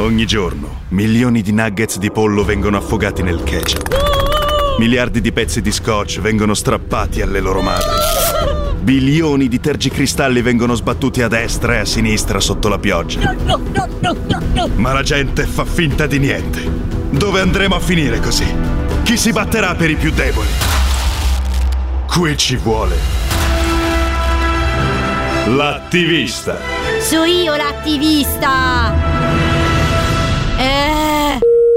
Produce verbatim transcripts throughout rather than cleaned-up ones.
Ogni giorno milioni di nuggets di pollo vengono affogati nel ketchup. Miliardi di pezzi di scotch vengono strappati alle loro madri. Bilioni di tergicristalli vengono sbattuti a destra e a sinistra sotto la pioggia. Ma la gente fa finta di niente. Dove andremo a finire così? Chi si batterà per i più deboli? Qui ci vuole l'attivista. So io l'attivista. Eh.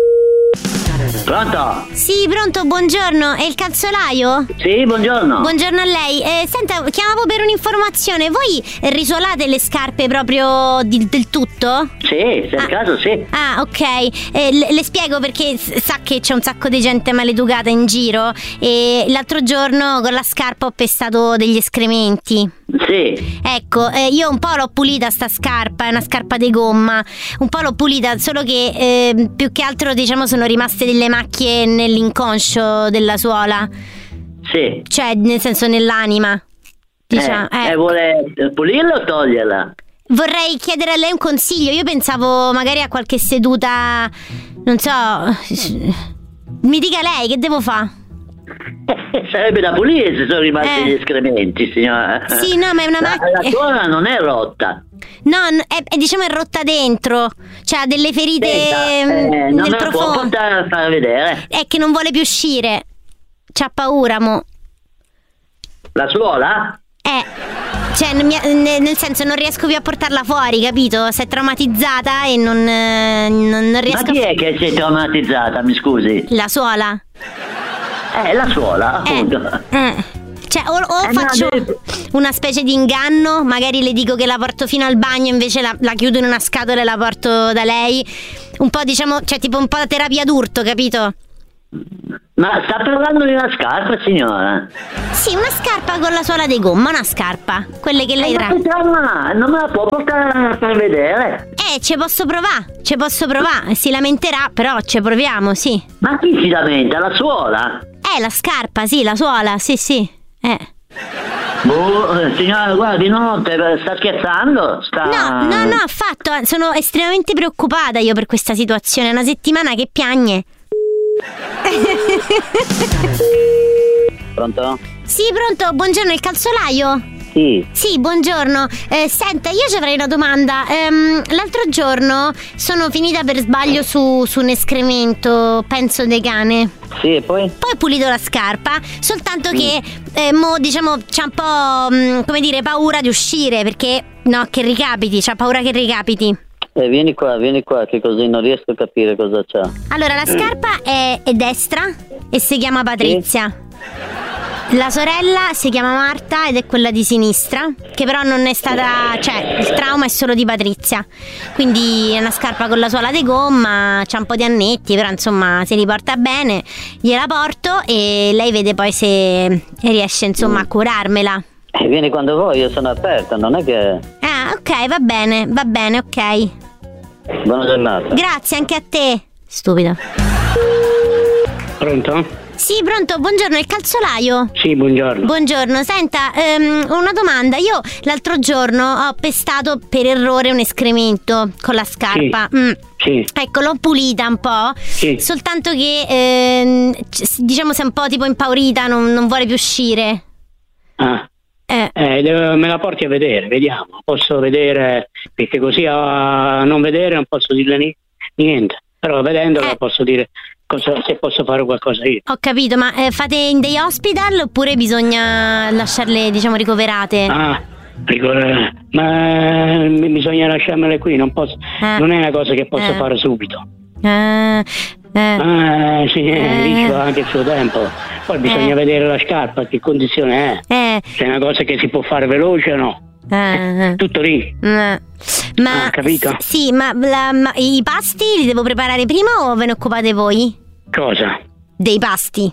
Pronto? Sì, pronto, buongiorno. È il calzolaio? Sì, buongiorno. Buongiorno a lei. Eh, senta, chiamavo per un'informazione. Voi risuolate le scarpe proprio di, del tutto? Sì, se è il caso sì. Ah, ok. Eh, le, le spiego perché s- sa che c'è un sacco di gente maleducata in giro e l'altro giorno con la scarpa ho pestato degli escrementi. Sì. Ecco, eh, io un po' l'ho pulita sta scarpa, è una scarpa di gomma. Un po' l'ho pulita, solo che eh, più che altro diciamo sono rimaste delle macchie nell'inconscio della suola. Sì. Cioè, nel senso nell'anima. Diciamo, eh, eh. E vuole pulirla o toglierla? Vorrei chiedere a lei un consiglio. Io pensavo magari a qualche seduta, non so. Mi dica lei, che devo fare? Sarebbe da pulire se sono rimasti Eh. gli escrementi, signora. Sì, no, ma è una La, macchina. la suola non è rotta. No, n- è, è diciamo è rotta dentro. Cioè ha delle ferite Senta, eh, mm, non nel me la può profondo. portare a far vedere. È che non vuole più uscire. C'ha paura, mo. La suola? Eh. Cioè, non mi- ne- nel senso, non riesco più a portarla fuori, capito? Si è traumatizzata e non, eh, non, non riesco Ma chi a. è che si è traumatizzata, mi scusi? La suola. Eh, la suola, Eh. appunto. eh. Cioè, o, o Eh, no, faccio deve- una specie di inganno, magari le dico che la porto fino al bagno, invece la, la chiudo in una scatola e la porto da lei. Un po', diciamo, cioè tipo un po' la terapia d'urto, capito? Ma sta parlando di una scarpa, signora? Sì, una scarpa con la suola di gomma, una scarpa. Quelle che lei Eh, tra. ma che trauma? Non me la può portare a far vedere? Eh, ci posso provare, ci posso provare. Si lamenterà, però ci proviamo, sì. Ma chi si lamenta? La suola? Eh, la scarpa, sì, la suola, sì, sì. Eh. Boh, eh, signora, guardi, no, te- sta scherzando? Sta... No, no, no, affatto. Sono estremamente preoccupata io per questa situazione. È una settimana che piagne. Pronto? Sì, pronto, buongiorno, il calzolaio? Sì. Sì, buongiorno. Eh, senta, io ci avrei una domanda. Ehm, l'altro giorno sono finita per sbaglio su, su un escremento, penso de cane. Sì, e poi? Poi ho pulito la scarpa, soltanto che eh, mo, diciamo, c'ha un po', mh, come dire, paura di uscire, perché no, che ricapiti, c'ha paura che ricapiti. Eh, vieni qua, vieni qua, che così non riesco a capire cosa c'ha. Allora, la scarpa è, è destra e si chiama Patrizia. La sorella si chiama Marta ed è quella di sinistra, che però non è stata, cioè il trauma è solo di Patrizia. Quindi è una scarpa con la suola di gomma, c'ha un po' di annetti, però insomma si riporta bene. Gliela porto e lei vede poi se riesce insomma a curarmela. Eh, vieni quando vuoi, io sono aperta, non è che... Ah, ok, va bene, va bene, ok. Buona giornata. Grazie anche a te. Stupido. Pronto? Sì, pronto, buongiorno, il calzolaio? Sì, buongiorno. Buongiorno, senta, ehm, una domanda. Io l'altro giorno ho pestato per errore un escremento con la scarpa. Sì. Mm. Sì. Ecco, l'ho pulita un po'. Sì. Soltanto che, ehm, c- diciamo, si è un po' tipo impaurita, non, non vuole più uscire. Ah. Eh. Eh, devo- me la porti a vedere, vediamo. Posso vedere, perché così a non vedere non posso dirle ni- niente. Però vedendola Eh. posso dire cosa, se posso fare qualcosa io. Ho capito, ma eh, fate in day hospital oppure bisogna lasciarle, diciamo, ricoverate? Ah, dico, eh, ma mi- bisogna lasciarmele qui, non posso, Eh. non è una cosa che posso Eh. fare subito. Ah, eh. Ah, sì, Eh. lì ci va anche il suo tempo. Poi bisogna Eh. vedere la scarpa, che condizione è. Eh. Se è una cosa che si può fare veloce o no. Eh. Tutto lì. Eh. Ma Ah, capito? s- sì, ma, la- ma i pasti li devo preparare prima o ve ne occupate voi? Cosa? Dei pasti?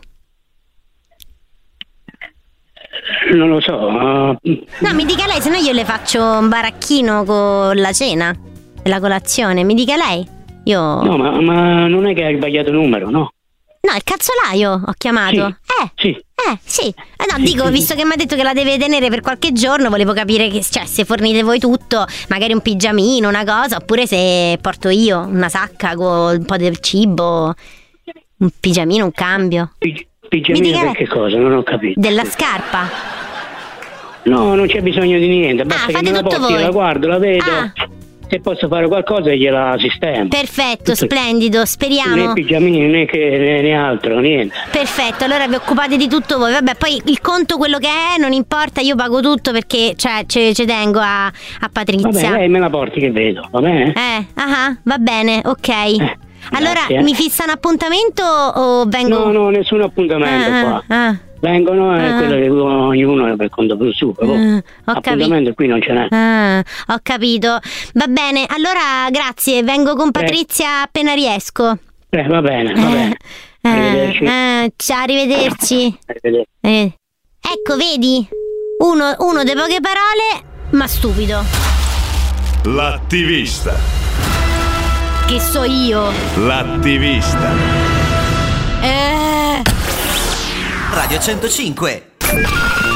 Non lo so. uh, No, mi dica lei, se no io le faccio un baracchino con la cena e la colazione. Mi dica lei. Io. no, ma, ma non è che hai sbagliato numero, no? No, il calzolaio ho chiamato. Sì. Eh. Sì. Eh, sì. Eh, no, dico, visto che mi ha detto che la deve tenere per qualche giorno, volevo capire che, cioè, se fornite voi tutto, magari un pigiamino, una cosa, oppure se porto io una sacca con un po' del cibo, un pigiamino, un cambio. Pig- pigiamino per che cosa? Non ho capito. Della scarpa. No, non c'è bisogno di niente, basta Ah, che fate me la tutto porti, voi. la guardo, la vedo. Ah. Se posso fare qualcosa gliela sistemo. Perfetto, Tutto- splendido, Né speriamo. pigiamini né, che, né, né altro, niente. Perfetto, allora vi occupate di tutto voi. Vabbè, poi il conto quello che è, non importa, io pago tutto perché, cioè, ci ci tengo a, a Va Patrizia. bene, lei me la porti che vedo, va bene? Eh, ah, va bene, ok. Eh, allora, grazie. mi fissa un appuntamento o vengo? No, no, nessun appuntamento Ah, qua. ah, Vengono e Ah. quello che ognuno è per conto suo. ah, ho Appuntamento qui non ce n'è. Ah, ho capito. Va bene, allora grazie, vengo con Patrizia appena riesco. Eh, va bene, va bene. Eh, Arrivederci. eh, ciao, arrivederci. Arrivederci. Eh. Ecco, vedi? Uno, uno di poche parole, ma stupido. L'attivista. Che so io. L'attivista. Eh. Radio centocinque.